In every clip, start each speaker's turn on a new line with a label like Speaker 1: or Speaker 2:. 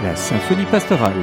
Speaker 1: La symphonie pastorale.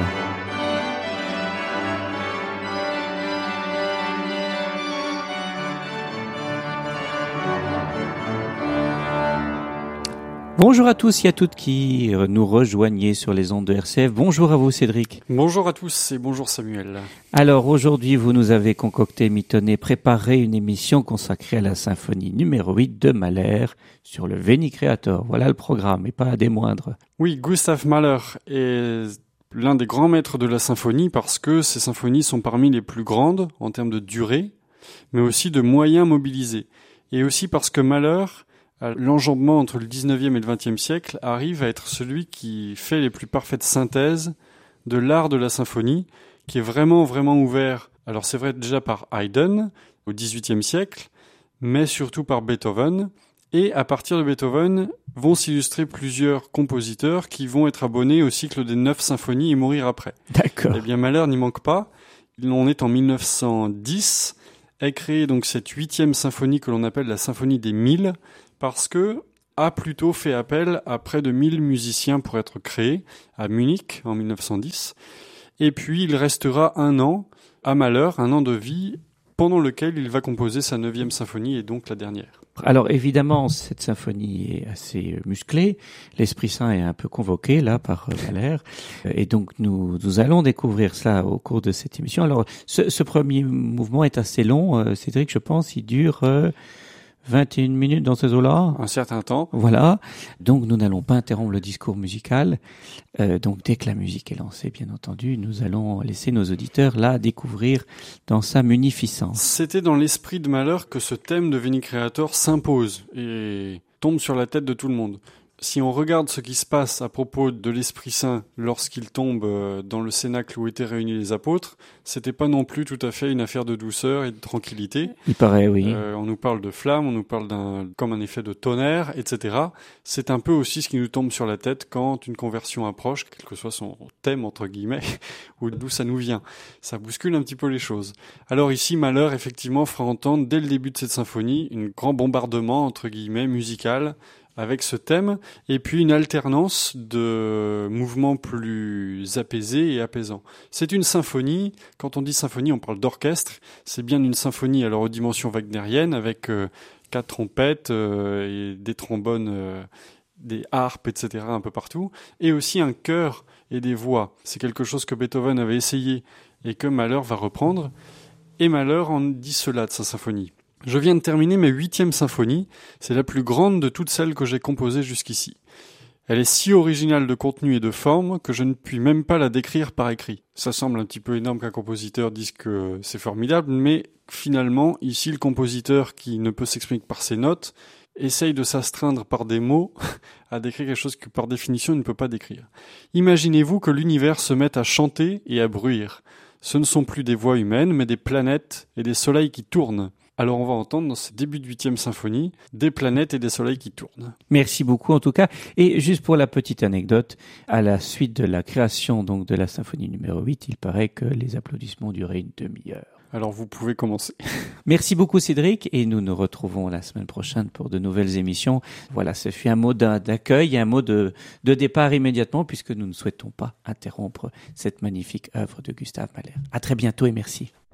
Speaker 1: Bonjour à tous et à toutes qui nous rejoignez sur les ondes de RCF. Bonjour à vous Cédric.
Speaker 2: Bonjour à tous et bonjour Samuel.
Speaker 1: Alors aujourd'hui, vous nous avez concocté, mitonné, préparé une émission consacrée à la symphonie numéro 8 de Mahler sur le Veni Creator. Voilà le programme et pas des moindres.
Speaker 2: Oui, Gustav Mahler est l'un des grands maîtres de la symphonie parce que ses symphonies sont parmi les plus grandes en termes de durée, mais aussi de moyens mobilisés. Et aussi parce que Mahler, à l'enjambement entre le 19e et le 20e siècle, arrive à être celui qui fait les plus parfaites synthèses de l'art de la symphonie, qui est vraiment ouvert. Alors c'est vrai déjà par Haydn au 18e siècle, mais surtout par Beethoven. Et à partir de Beethoven vont s'illustrer plusieurs compositeurs qui vont être abonnés au cycle des 9 symphonies et mourir après.
Speaker 1: D'accord.
Speaker 2: Eh bien Mahler n'y manque pas. Il en est en 1910, est créée donc cette 8e symphonie que l'on appelle la symphonie des 1000, parce que a plutôt fait appel à près de 1000 musiciens pour être créés à Munich en 1910. Et puis il restera un an à Mahler, un an de vie, pendant lequel il va composer sa 9e symphonie et donc la dernière.
Speaker 1: Alors évidemment, cette symphonie est assez musclée. L'Esprit Saint est un peu convoqué là par Mahler. Et donc nous allons découvrir ça au cours de cette émission. Alors ce premier mouvement est assez long. Cédric, je pense, il dure 21 minutes dans ces eaux-là.
Speaker 2: Un certain temps.
Speaker 1: Voilà. Donc, nous n'allons pas interrompre le discours musical. Donc, dès que la musique est lancée, bien entendu, nous allons laisser nos auditeurs là découvrir dans sa munificence.
Speaker 2: C'était dans l'esprit de Mahler que ce thème de Veni Creator s'impose et tombe sur la tête de tout le monde. Si on regarde ce qui se passe à propos de l'Esprit Saint lorsqu'il tombe dans le cénacle où étaient réunis les apôtres, c'était pas non plus tout à fait une affaire de douceur et de tranquillité.
Speaker 1: Il paraît, oui.
Speaker 2: On nous parle de flammes, on nous parle comme un effet de tonnerre, etc. C'est un peu aussi ce qui nous tombe sur la tête quand une conversion approche, quel que soit son thème, entre guillemets, ou d'où ça nous vient. Ça bouscule un petit peu les choses. Alors ici, Mahler, effectivement, fera entendre, dès le début de cette symphonie, un grand bombardement, entre guillemets, musical, avec ce thème, et puis une alternance de mouvements plus apaisés et apaisants. C'est une symphonie. Quand on dit symphonie, on parle d'orchestre. C'est bien une symphonie alors aux dimensions wagnériennes, avec 4 trompettes et des trombones, des harpes, etc. un peu partout, et aussi un chœur et des voix. C'est quelque chose que Beethoven avait essayé et que Mahler va reprendre. Et Mahler en dit cela de sa symphonie. Je viens de terminer ma 8e symphonie, c'est la plus grande de toutes celles que j'ai composées jusqu'ici. Elle est si originale de contenu et de forme que je ne puis même pas la décrire par écrit. Ça semble un petit peu énorme qu'un compositeur dise que c'est formidable, mais finalement, ici, le compositeur qui ne peut s'exprimer que par ses notes essaye de s'astreindre par des mots à décrire quelque chose que par définition il ne peut pas décrire. Imaginez-vous que l'univers se mette à chanter et à bruire. Ce ne sont plus des voix humaines, mais des planètes et des soleils qui tournent. Alors on va entendre dans ce début de 8e symphonie des planètes et des soleils qui tournent.
Speaker 1: Merci beaucoup en tout cas. Et juste pour la petite anecdote, à la suite de la création donc de la symphonie numéro 8, il paraît que les applaudissements duraient une demi-heure.
Speaker 2: Alors vous pouvez commencer.
Speaker 1: Merci beaucoup Cédric et nous nous retrouvons la semaine prochaine pour de nouvelles émissions. Voilà, ce fut un mot d'accueil et un mot de départ immédiatement puisque nous ne souhaitons pas interrompre cette magnifique œuvre de Gustav Mahler. À très bientôt et merci.